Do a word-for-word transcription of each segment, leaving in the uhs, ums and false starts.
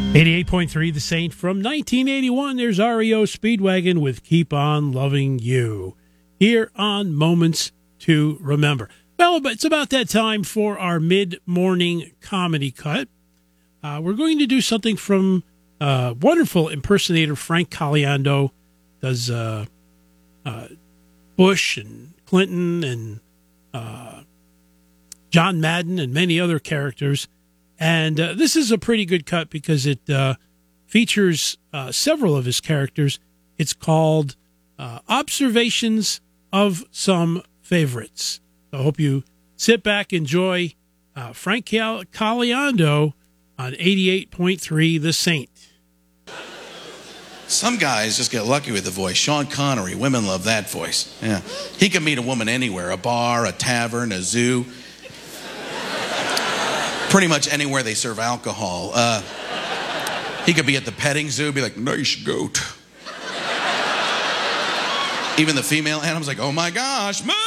eighty-eight point three The Saint from nineteen eighty-one. There's R E O Speedwagon with Keep On Loving You here on Moments to Remember. Well, it's about that time for our mid-morning comedy cut. Uh, we're going to do something from uh, wonderful impersonator Frank Caliendo. Does uh, uh, Bush and Clinton and uh, John Madden and many other characters. And uh, this is a pretty good cut because it uh, features uh, several of his characters. It's called uh, Observations of Some Favorites. So I hope you sit back, enjoy uh, Frank Cal- Caliendo on eighty-eight point three The Saint. Some guys just get lucky with the voice. Sean Connery, women love that voice. Yeah, he can meet a woman anywhere, a bar, a tavern, a zoo. Pretty much anywhere they serve alcohol. Uh, he could be at the petting zoo, be like, nice goat. Even the female animals like, oh my gosh, moo!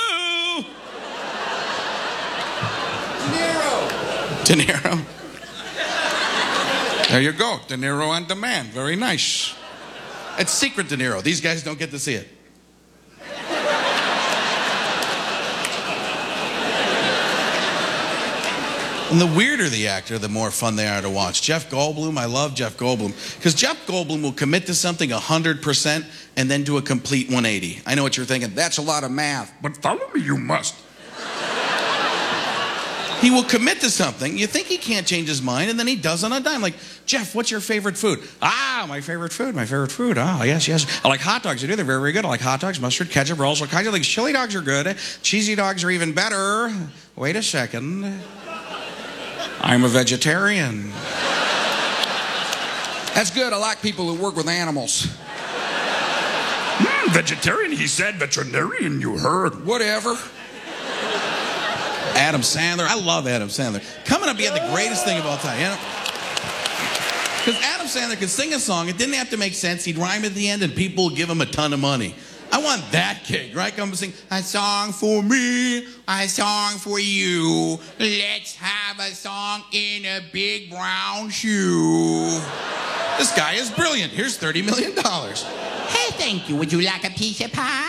De Niro. De Niro. There you go, De Niro on demand. Very nice. It's secret De Niro. These guys don't get to see it. And the weirder the actor, the more fun they are to watch. Jeff Goldblum, I love Jeff Goldblum. Because Jeff Goldblum will commit to something one hundred percent and then do a complete one eighty. I know what you're thinking. That's a lot of math. But follow me, you must. He will commit to something. You think he can't change his mind, and then he does on a dime. Like, Jeff, what's your favorite food? Ah, my favorite food, my favorite food. Oh, yes, yes. I like hot dogs. I do. They're very, very good. I like hot dogs, mustard, ketchup, rolls, all kinds of things. Chili dogs are good. Cheesy dogs are even better. Wait a second. I'm a vegetarian. That's good. I like people who work with animals. Mm, vegetarian, he said. Veterinarian, you heard. Whatever. Adam Sandler. I love Adam Sandler. Coming up, he had the greatest thing of all time. You know? Because Adam Sandler could sing a song. It didn't have to make sense. He'd rhyme at the end, and people would give him a ton of money. I want that gig, right? Come and sing a song for me, a song for you. Let's have a song in a big brown shoe. This guy is brilliant. Here's thirty million dollars. Hey, thank you. Would you like a piece of pie?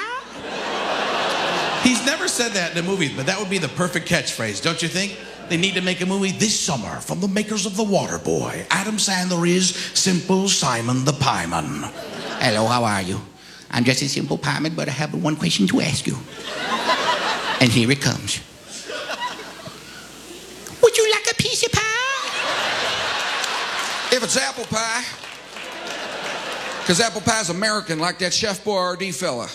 He's never said that in a movie, but that would be the perfect catchphrase, don't you think? They need to make a movie this summer from the makers of The Waterboy. Adam Sandler is Simple Simon the Pieman. Hello, how are you? I'm just a simple pieman, but I have one question to ask you. And here it comes. Would you like a piece of pie? If it's apple pie. Because apple pie's American, like that Chef Boyardee fella.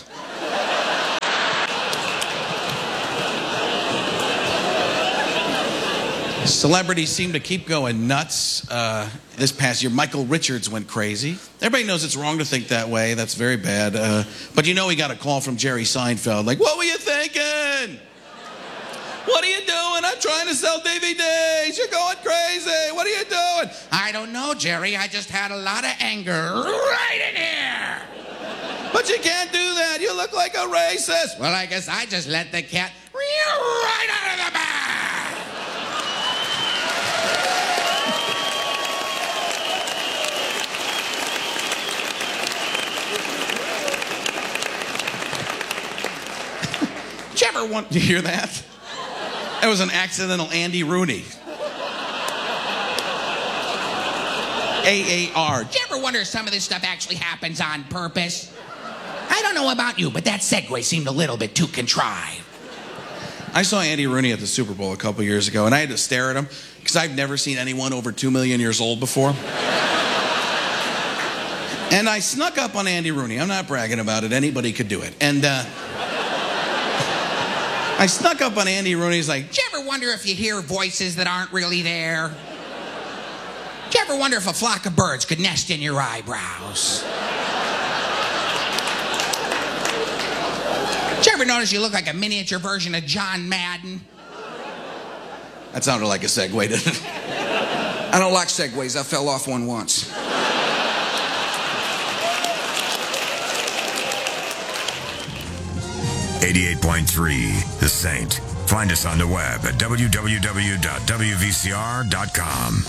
Celebrities seem to keep going nuts. Uh, this past year, Michael Richards went crazy. Everybody knows it's wrong to think that way. That's very bad. Uh, but you know he got a call from Jerry Seinfeld. Like, what were you thinking? What are you doing? I'm trying to sell D V Ds. You're going crazy. What are you doing? I don't know, Jerry. I just had a lot of anger right in here. But you can't do that. You look like a racist. Well, I guess I just let the cat right out of the bag. Did you ever want to hear that? That was an accidental Andy Rooney. A A R. Do you ever wonder if some of this stuff actually happens on purpose? I don't know about you, but that segue seemed a little bit too contrived. I saw Andy Rooney at the Super Bowl a couple years ago, and I had to stare at him because I've never seen anyone over two million years old before. And I snuck up on Andy Rooney. I'm not bragging about it. Anybody could do it. And uh, I snuck up on Andy Rooney. He's like, do you ever wonder if you hear voices that aren't really there? Do you ever wonder if a flock of birds could nest in your eyebrows? Did you ever notice you look like a miniature version of John Madden? that sounded like a segue, didn't it? I don't like segues. I fell off one once. eighty-eight point three The Saint. Find us on the web at w w w dot w v c r dot com.